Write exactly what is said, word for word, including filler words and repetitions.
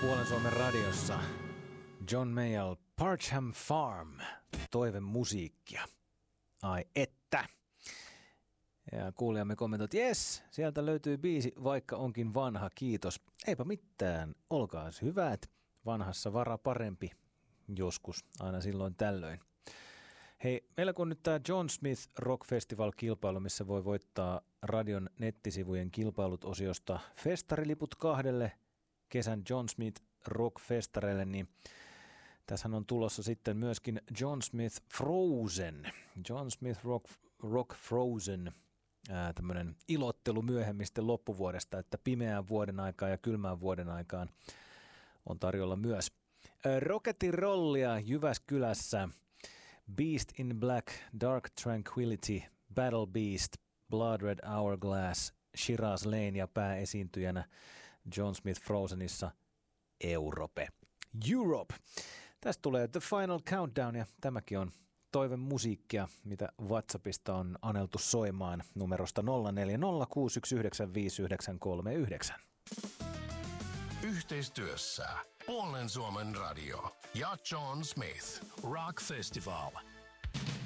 Puolen Suomen radiossa John Mayall, Parcham Farm, toivemusiikkia. Ai että. Ja kuulijamme kommentoivat, jes, sieltä löytyy biisi, vaikka onkin vanha, kiitos. Eipä mitään, olkaas hyvät, vanhassa vara parempi, joskus, aina silloin tällöin. Hei, meillä kun nyt tämä John Smith Rock Festival-kilpailu, missä voi voittaa radion nettisivujen kilpailut-osiosta festariliput kahdelle kesän John Smith Rock-festareille, niin tässähän on tulossa sitten myöskin John Smith Frozen. John Smith Rock, Rock Frozen, ää, tämmöinen ilottelu myöhemmisten loppuvuodesta, että pimeään vuoden aikaan ja kylmään vuoden aikaan on tarjolla myös. Rock'n'rollia Jyväskylässä, Beast in Black, Dark Tranquility, Battle Beast, Blood Red Hourglass, Shiraz Lane ja pääesiintyjänä John Smith Frozenissa Europe. Europe. Tästä tulee The Final Countdown ja tämäkin on toivemusiikkia, mitä WhatsAppista on aneltu soimaan numerosta nolla neljä nolla kuusi yksi yhdeksän viisi yhdeksän kolme yhdeksän. Yhteistyössä Puolen Suomen radio ja John Smith Rock Festival.